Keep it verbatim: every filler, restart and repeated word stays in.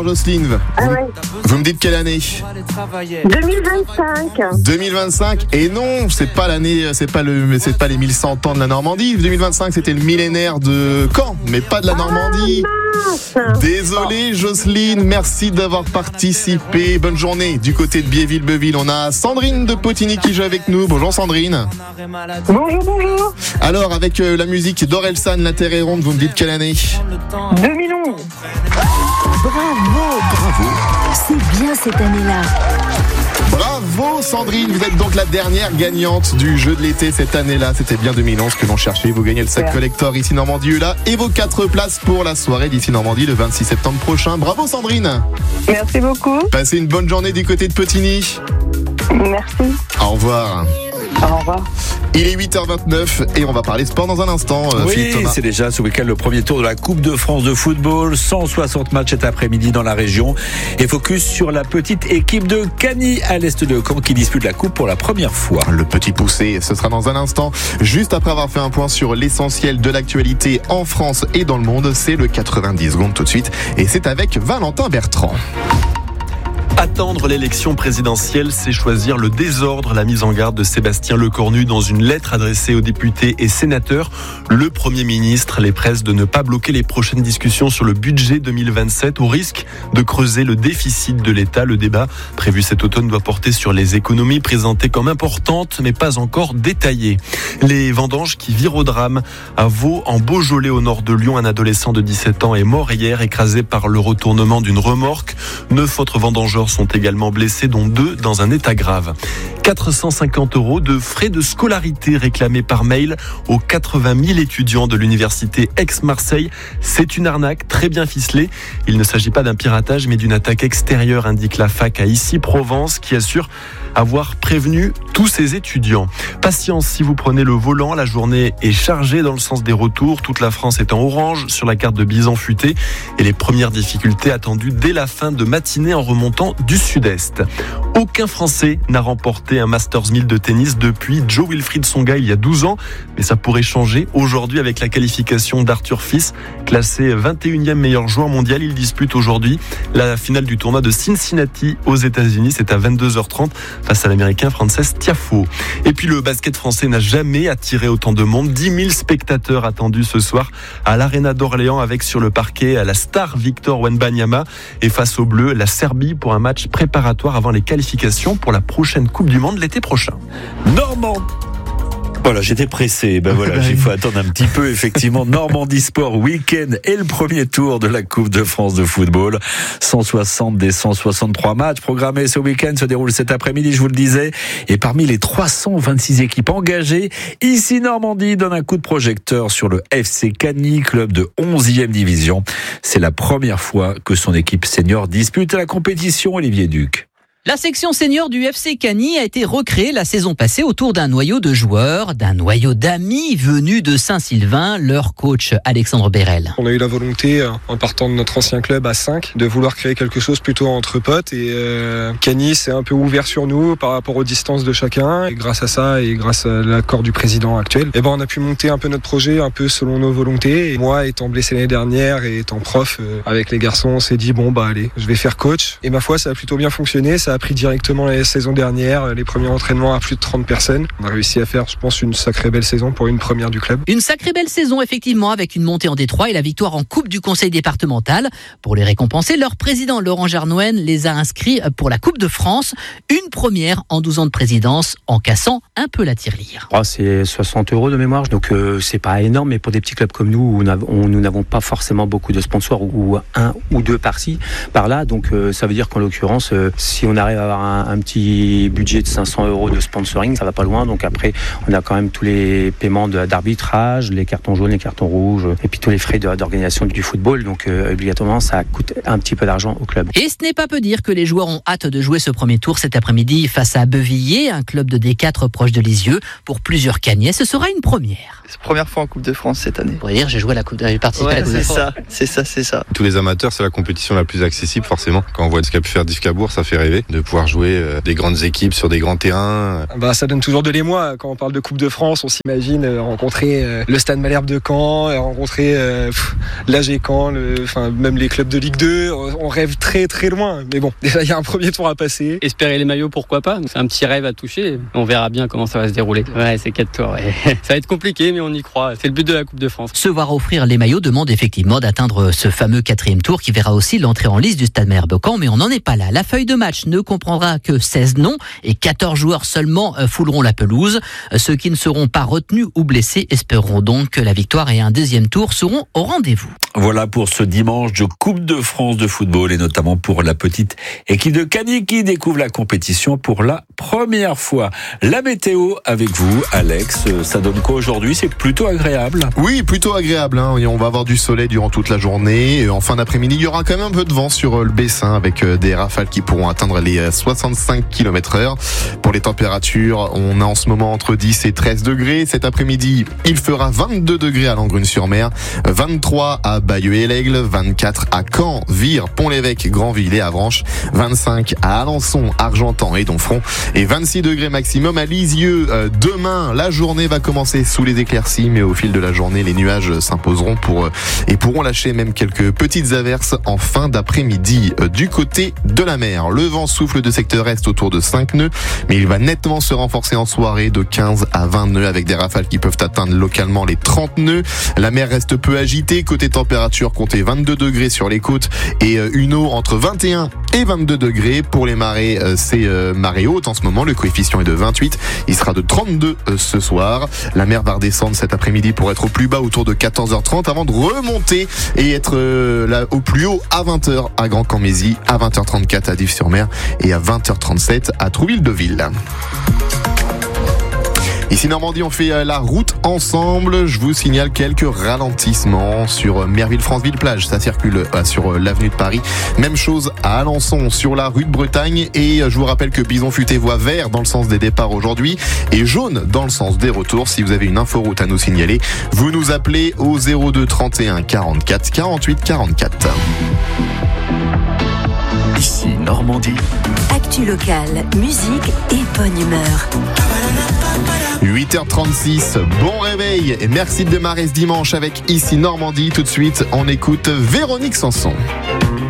Alors Jocelyne, Ah ouais. vous me dites quelle année ? deux mille vingt-cinq. deux mille vingt-cinq. Et non, c'est pas l'année, c'est pas le, c'est pas les mille cent ans de la Normandie. deux mille vingt-cinq, c'était le millénaire de Caen, mais pas de la Normandie. Ah, Désolé Jocelyne, merci d'avoir participé. Bonne journée du côté de Biéville-Beuville. On a Sandrine de Potigny qui joue avec nous. Bonjour Sandrine. bonjour, bonjour. Alors avec euh, la musique d'Orelsan, La Terre est ronde, vous me dites quelle année ? deux mille onze. Bravo, bravo. C'est bien cette année-là. Bravo Sandrine, vous êtes donc la dernière gagnante du jeu de l'été cette année-là. C'était bien deux mille onze que l'on cherchait. Vous gagnez le sac Super. collector ici Normandie Ula et vos quatre places pour la soirée d'ici Normandie le vingt-six septembre prochain. Bravo Sandrine. Merci beaucoup. Passez une bonne journée du côté de Potigny. Merci. Au revoir. Au revoir. Il est huit heures vingt-neuf et on va parler sport dans un instant. euh, Philippe Oui, Thomas. c'est déjà ce week-end le premier tour de la Coupe de France de football. cent soixante matchs cet après-midi dans la région. Et focus sur la petite équipe de Cagny à l'est de Caen qui dispute la Coupe pour la première fois. Le petit poussé, ce sera dans un instant. Juste après avoir fait un point sur l'essentiel de l'actualité en France et dans le monde, c'est le quatre-vingt-dix secondes tout de suite. Et c'est avec Valentin Bertrand. Attendre l'élection présidentielle, c'est choisir le désordre. La mise en garde de Sébastien Lecornu dans une lettre adressée aux députés et sénateurs. Le Premier ministre les presse de ne pas bloquer les prochaines discussions sur le budget deux mille vingt-sept au risque de creuser le déficit de l'État. Le débat prévu cet automne doit porter sur les économies présentées comme importantes mais pas encore détaillées. Les vendanges qui virent au drame. À Vaux, en Beaujolais au nord de Lyon, un adolescent de dix-sept ans est mort hier écrasé par le retournement d'une remorque. Neuf autres vendangeurs sont également blessés, dont deux dans un état grave. quatre cent cinquante euros de frais de scolarité réclamés par mail aux quatre-vingt mille étudiants de l'université Aix-Marseille. C'est une arnaque très bien ficelée. Il ne s'agit pas d'un piratage mais d'une attaque extérieure, indique la fac à Issy-Provence qui assure avoir prévenu tous ses étudiants. Patience si vous prenez le volant, la journée est chargée dans le sens des retours. Toute la France est en orange sur la carte de Bison Futé et les premières difficultés attendues dès la fin de matinée en remontant du sud-est. Aucun Français n'a remporté un Masters mille de tennis depuis Joe Wilfried Tsonga il y a douze ans, mais ça pourrait changer aujourd'hui avec la qualification d'Arthur Fils, classé vingt et unième meilleur joueur mondial. Il dispute aujourd'hui la finale du tournoi de Cincinnati aux États-Unis. C'est à vingt-deux heures trente face à l'Américain Frances Tiafoe. Et puis le basket français n'a jamais attiré autant de monde. dix mille spectateurs attendus ce soir à l'Arena d'Orléans avec sur le parquet la star Victor Wembanyama et face aux Bleus la Serbie pour un match préparatoire avant les qualifications pour la prochaine Coupe du Monde l'été prochain. Normand. Voilà, j'étais pressé. Ben voilà, il faut attendre un petit peu. Effectivement, Normandie Sport Week-end et le premier tour de la Coupe de France de football. cent soixante des cent soixante-trois matchs programmés ce week-end se déroulent cet après-midi, je vous le disais. Et parmi les trois cent vingt-six équipes engagées, ici Normandie donne un coup de projecteur sur le F C Cagny, club de onzième division. C'est la première fois que son équipe senior dispute la compétition. Olivier Duc. La section senior du F C Cagny a été recréée la saison passée autour d'un noyau de joueurs, d'un noyau d'amis venus de Saint-Sylvain, leur coach Alexandre Bérel. On a eu la volonté, en partant de notre ancien club à cinq, de vouloir créer quelque chose plutôt entre potes. Et euh, Cagny s'est un peu ouvert sur nous par rapport aux distances de chacun. Et grâce à ça et grâce à l'accord du président actuel, eh ben on a pu monter un peu notre projet, un peu selon nos volontés. Et moi, étant blessé l'année dernière et étant prof, euh, avec les garçons, on s'est dit bon bah allez, je vais faire coach. Et ma foi, ça a plutôt bien fonctionné. Ça a pris directement la saison dernière, les premiers entraînements à plus de trente personnes. On a réussi à faire, je pense, une sacrée belle saison pour une première du club. Une sacrée belle saison, effectivement, avec une montée en D trois et la victoire en Coupe du Conseil départemental. Pour les récompenser, leur président Laurent Jarnouen les a inscrits pour la Coupe de France. Une première en douze ans de présidence, en cassant un peu la tirelire. Oh, c'est soixante euros de mémoire, donc euh, c'est pas énorme, mais pour des petits clubs comme nous, où on, nous n'avons pas forcément beaucoup de sponsors, ou un ou deux par-ci, par-là, donc euh, ça veut dire qu'en l'occurrence, euh, si on arrive à avoir Un, un petit budget de cinq cents euros de sponsoring, ça va pas loin. Donc après, on a quand même tous les paiements de, d'arbitrage, les cartons jaunes, les cartons rouges, et puis tous les frais de, d'organisation du football. Donc euh, obligatoirement, ça coûte un petit peu d'argent au club. Et ce n'est pas peu dire que les joueurs ont hâte de jouer ce premier tour cet après-midi face à Beuvillé, un club de D quatre proche de Lisieux. Pour plusieurs Cagnais, ce sera une première. C'est la première fois en Coupe de France cette année. On pourrait dire, j'ai joué à la Coupe de, j'ai participé ouais, à la Coupe c'est de France. ça, c'est ça, c'est ça. Tous les amateurs, c'est la compétition la plus accessible forcément. Quand on voit ce qu'a pu faire Div Cabourg, ça fait rêver. de pouvoir jouer euh, des grandes équipes sur des grands terrains. Bah, ça donne toujours de l'émoi. Quand on parle de Coupe de France, on s'imagine euh, rencontrer euh, le Stade Malherbe de Caen, euh, rencontrer euh, l'A G Caen, le, enfin, même les clubs de Ligue deux. On rêve très très loin. Mais bon, déjà il y a un premier tour à passer. Espérer les maillots, pourquoi pas. C'est un petit rêve à toucher. On verra bien comment ça va se dérouler. Ouais, c'est quatre tours. Ouais. Ça va être compliqué, mais on y croit. C'est le but de la Coupe de France. Se voir offrir les maillots demande effectivement d'atteindre ce fameux quatrième tour qui verra aussi l'entrée en liste du Stade Malherbe Caen, mais on n'en est pas là. La feuille de match ne comprendra que seize noms et quatorze joueurs seulement fouleront la pelouse. Ceux qui ne seront pas retenus ou blessés espéreront donc que la victoire et un deuxième tour seront au rendez-vous. Voilà pour ce dimanche de Coupe de France de football et notamment pour la petite équipe de Cagny qui découvre la compétition pour la première fois. La météo avec vous, Alex, ça donne quoi aujourd'hui? C'est plutôt agréable. Oui, plutôt agréable. Hein. On va avoir du soleil durant toute la journée. Et en fin d'après-midi, il y aura quand même un peu de vent sur le Bessin avec des rafales qui pourront atteindre les soixante-cinq kilomètres heure. Pour les températures, on a en ce moment entre dix et treize degrés. Cet après-midi, il fera vingt-deux degrés à Langrune-sur-Mer, vingt-trois à Bayeux et l'Aigle, vingt-quatre à Caen, Vire, Pont-l'Évêque, Granville et Avranches, vingt-cinq à Alençon, Argentan et Donfront et vingt-six degrés maximum à Lisieux. Euh, demain, la journée va commencer sous les éclaircies, mais au fil de la journée, les nuages s'imposeront pour euh, et pourront lâcher même quelques petites averses en fin d'après-midi. Euh, du côté de la mer, le vent souffle de secteur est autour de cinq nœuds, mais il va nettement se renforcer en soirée de quinze à vingt nœuds avec des rafales qui peuvent atteindre localement les trente nœuds. La mer reste peu agitée. Côté température, comptez vingt-deux degrés sur les côtes et euh, une eau entre vingt et un et vingt-deux degrés. Pour les marées, euh, c'est euh, marée haute en ce moment. Le coefficient est de vingt-huit. Il sera de trente-deux euh, ce soir. La mer va redescendre cet après-midi pour être au plus bas autour de quatorze heures trente avant de remonter et être euh, là au plus haut à vingt heures à Grand-Cammézy, à vingt heures trente-quatre à Dives-sur-Mer et à vingt heures trente-sept à Trouville-de-Ville. Ici Normandie, on fait la route ensemble. Je vous signale quelques ralentissements sur Merville-France-Ville-Plage. Ça circule sur l'avenue de Paris. Même chose à Alençon, sur la rue de Bretagne. Et je vous rappelle que Bison Futé voit vert dans le sens des départs aujourd'hui et jaune dans le sens des retours. Si vous avez une inforoute à nous signaler, vous nous appelez au zéro deux trente et un quarante-quatre quarante-huit quarante-quatre. Ici Normandie. Actu locale, musique et bonne humeur. huit heures trente-six, bon réveil et merci de démarrer ce dimanche avec Ici Normandie. Tout de suite, on écoute Véronique Sanson.